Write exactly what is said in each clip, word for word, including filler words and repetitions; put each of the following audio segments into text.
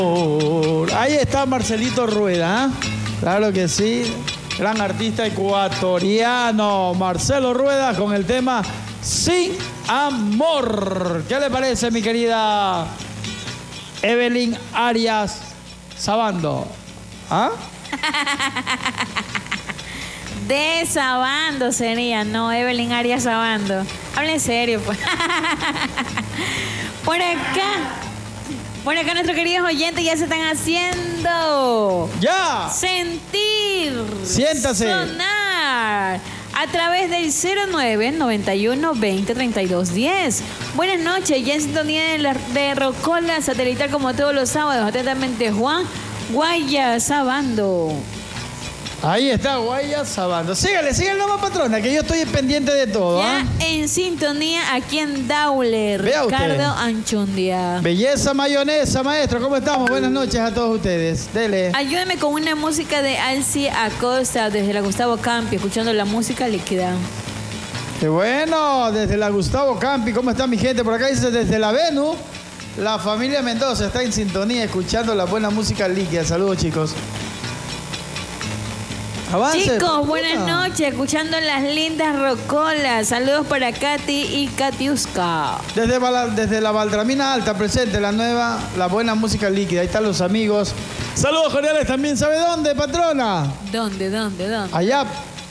Ahí está Marcelito Rueda, ¿eh? Claro que sí, gran artista ecuatoriano, Marcelo Rueda, con el tema Sin Amor. ¿Qué le parece, mi querida Evelyn Arias Sabando? ¿Ah? De Sabando sería, no, Evelyn Arias Sabando. Habla en serio, pues. Por acá, por acá nuestros queridos oyentes ya se están haciendo. ¡Ya! Sentir. Siéntase. Sonar. A través del cero nueve, noventa y uno, veinte, treinta y dos, diez. Buenas noches, ya en sintonía de, la, de Rocola Satelital como todos los sábados. Atentamente, Juan Guaya Sabando. Ahí está Guaya Sabando. Sígale, sígale nomás, patrona, que yo estoy pendiente de todo. Ya ¿eh? en sintonía aquí en Daule, Vea Ricardo usted. Anchundia. Belleza mayonesa, maestro, ¿cómo estamos? Buenas noches a todos ustedes. Dele. Ayúdame con una música de Alci Acosta desde la Gustavo Campi, escuchando la música líquida. Qué bueno, desde la Gustavo Campi, ¿cómo está mi gente? Por acá dice desde la Venus, la familia Mendoza está en sintonía escuchando la buena música líquida. Saludos, chicos. Avance, Chicos, puta. buenas noches, escuchando las lindas rocolas. Saludos para Katy y Katiuska. Desde, Bala- desde la Valdramina Alta, presente la nueva, la buena música líquida. Ahí están los amigos. Saludos cordiales también. ¿Sabe dónde, patrona? ¿Dónde, dónde, dónde? Allá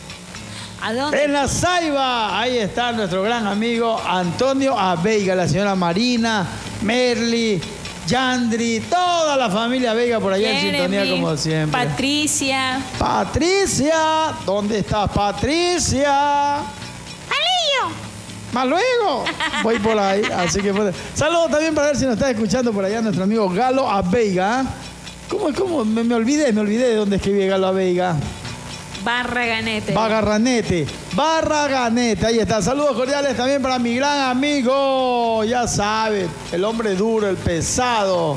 ¿A dónde? en la Saiba. Ahí está nuestro gran amigo Antonio Aveiga, la señora Marina, Merly, Yandri, toda la familia Veiga por allá en sintonía como siempre. Patricia. Patricia, ¿dónde estás, Patricia? ¡Palillo! Más luego, voy por ahí, así que pues, saludos también para ver si nos está escuchando por allá nuestro amigo Galo Aveiga. ¿Cómo, cómo? Me, me olvidé, me olvidé de dónde escribí Galo Aveiga. Barraganete. Bagarranete, Barraganete, ahí está. Saludos cordiales también para mi gran amigo, ya sabe, el hombre duro, el pesado,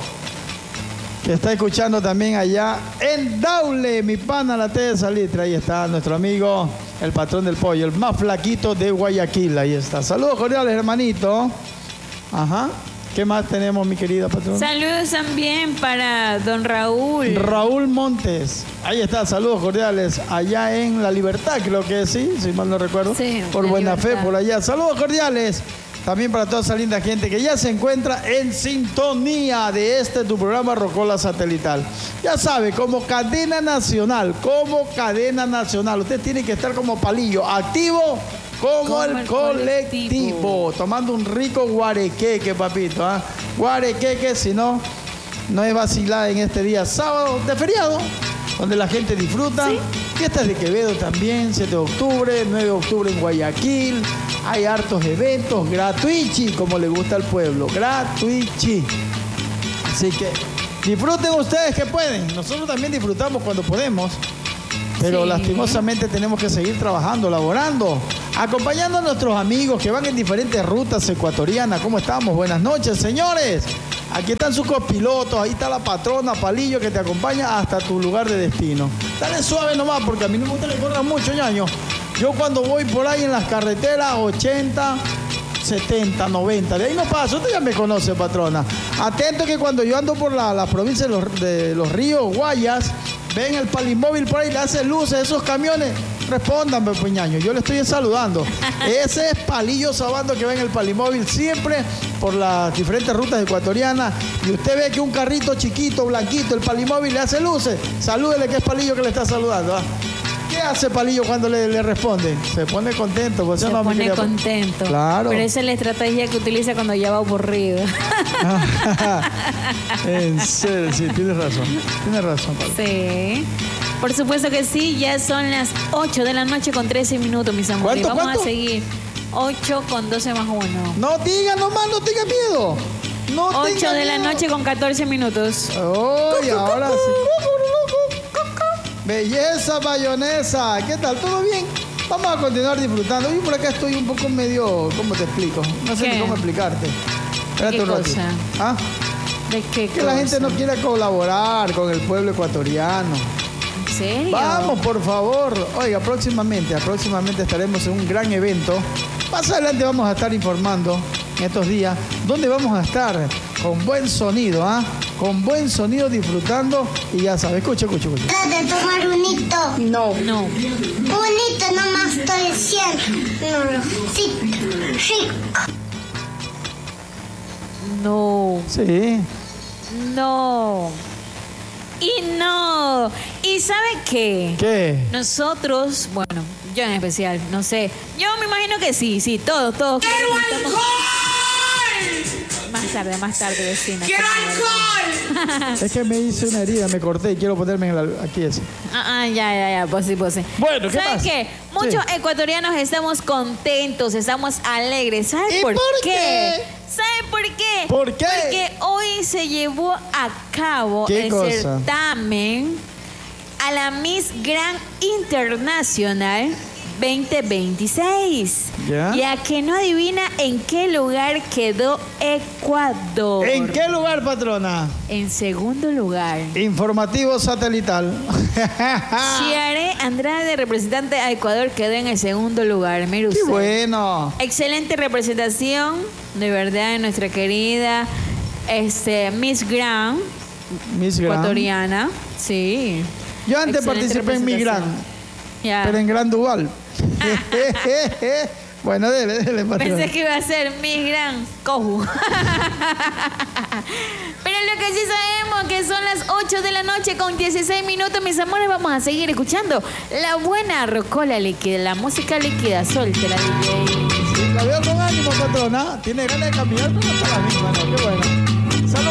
que está escuchando también allá en Daule, mi pana la T de Salitre. Ahí está nuestro amigo, el patrón del pollo, el más flaquito de Guayaquil. Ahí está. Saludos cordiales, hermanito. Ajá. ¿Qué más tenemos, mi querida patrona? Saludos también para don Raúl. Raúl Montes. Ahí está, saludos cordiales. Allá en La Libertad, creo que sí, si mal no recuerdo. Sí, por La buena Libertad. fe, por allá. Saludos cordiales. También para toda esa linda gente que ya se encuentra en sintonía de este tu programa Rocola Satelital. Ya sabe, como cadena nacional, como cadena nacional. Usted tiene que estar como palillo, activo como, Como el, el colectivo, colectivo. tomando un rico guarequeque, papito. ¿ah? Guarequeque, si no, no es vacilada en este día sábado de feriado, donde la gente disfruta. Sí. Fiestas de Quevedo también, siete de octubre, nueve de octubre en Guayaquil. Hay hartos eventos, gratuichi, como le gusta al pueblo, gratuichi. Así que disfruten ustedes que pueden. Nosotros también disfrutamos cuando podemos. Pero Sí. lastimosamente tenemos que seguir trabajando, laborando, acompañando a nuestros amigos que van en diferentes rutas ecuatorianas. ¿Cómo estamos? Buenas noches, señores. Aquí están sus copilotos, ahí está la patrona Palillo que te acompaña hasta tu lugar de destino. Dale suave nomás, porque a mí no me gusta que corran mucho, ñaño. Yo cuando voy por ahí en las carreteras, ochenta, setenta, noventa, de ahí no paso. Usted ya me conoce, patrona. Atento que cuando yo ando por la, la provincia de los, de los ríos Guayas, ven el palimóvil por ahí, le hace luces, esos camiones, respóndanme, puñaño, yo le estoy saludando. Ese es Palillo Sabando que va en el palimóvil siempre por las diferentes rutas ecuatorianas. Y usted ve que un carrito chiquito, blanquito, el palimóvil le hace luces, salúdele que es Palillo que le está saludando. ¿ah? ¿Qué hace Palillo cuando le, le responde? Se pone contento. Pues, Se no, mi pone querida- contento. Claro. Pero esa es la estrategia que utiliza cuando ya va aburrido. En serio, sí, tienes razón. Tienes razón, Palillo. Sí. Por supuesto que sí, ya son las ocho de la noche con trece minutos, mis amores. ¿Cuánto, Vamos cuánto? a seguir. ocho con doce más uno. No diga nomás, no tenga miedo. No ocho tenga de la miedo. noche con catorce minutos. Oye, ahora sí. Belleza mayonesa. ¿Qué tal? ¿Todo bien? Vamos a continuar disfrutando. Yo por acá estoy un poco medio... ¿Cómo te explico? No sé ¿Qué? ni cómo explicarte. Espérate ¿Qué un ratito. cosa? ¿Ah? ¿De qué Que la gente no quiere colaborar con el pueblo ecuatoriano. ¿En serio? Vamos, por favor. Oiga, próximamente, próximamente estaremos en un gran evento. Más adelante vamos a estar informando en estos días dónde vamos a estar con buen sonido, ¿ah? con buen sonido, disfrutando. Y ya sabes, escucha, escucha, escucha. De tomar un hito. No. No. Un hito nomás estoy diciendo. No, sí, rico. No. Sí. No. Y no. ¿Y sabe qué? ¿Qué? Nosotros, bueno, yo en especial, no sé. Yo me imagino que sí, sí, todos, todos. ¡Quiero estamos- alcohol! Más tarde, más tarde, vecina. ¡Quiero alcohol! Es que me hice una herida, me corté y quiero ponerme en la, aquí ese. Ah, ah, ya, ya, ya, pues sí, pues sí. Bueno, ¿qué ¿Saben pasa? qué? Muchos Sí. ecuatorianos estamos contentos, estamos alegres. ¿Saben ¿Y por, por qué? qué? ¿Saben por qué? ¿Por qué? Porque hoy se llevó a cabo ¿Qué el cosa? certamen a la Miss Grand Internacional veinte veintiséis. ¿Ya? Y a que no adivina en qué lugar quedó Ecuador. ¿En qué lugar, patrona? En segundo lugar. Informativo satelital. Chiare Andrade, representante a Ecuador, quedó en el segundo lugar. Mire ¡Qué usted. bueno! Excelente representación, de verdad, de nuestra querida este, Miss Grand, Miss Gran. ecuatoriana. Sí. Yo antes Excelente participé en Miss Gran, representación. Ya. pero en Gran Duval. Bueno, dele, dele, patrona. Pensé que iba a ser Miss Grand Coju. Pero lo que sí sabemos que son las ocho de la noche con dieciséis minutos, mis amores, vamos a seguir escuchando la buena rocola líquida, la música líquida, suéltela, D J. La veo con ánimo, patrona. Tiene ganas de caminar, pero no está la misma, ¿no? Qué bueno.